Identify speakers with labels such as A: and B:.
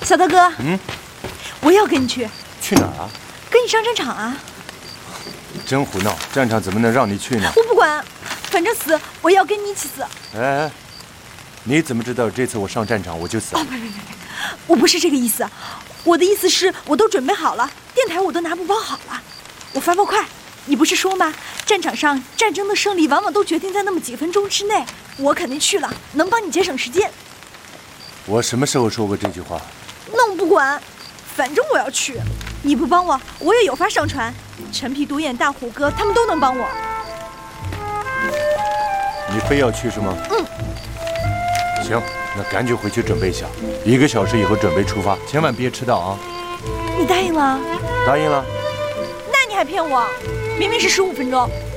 A: 小大哥，我也要跟你去。
B: 去哪儿啊？
A: 跟你上战场啊！
B: 真胡闹！战场怎么能让你去呢？
A: 我不管，反正死我也要跟你一起死。
B: 哎，你怎么知道这次我上战场我就死？
A: 哦，别，我不是这个意思，我的意思是我都准备好了，电台我都拿布包好了，我发报快。你不是说吗？战场上战争的胜利往往都决定在那么几分钟之内，我肯定去了，能帮你节省时间。
B: 我什么时候说过这句话？
A: 那我不管，反正我要去。你不帮我，我也有法上传。陈皮、独眼、大虎哥他们都能帮我。
B: 你非要去是吗？行，那赶紧回去准备一下，1个小时以后准备出发，千万别迟到啊！
A: 你答应了？
B: 答应了。
A: 那你还骗我？明明是15分钟。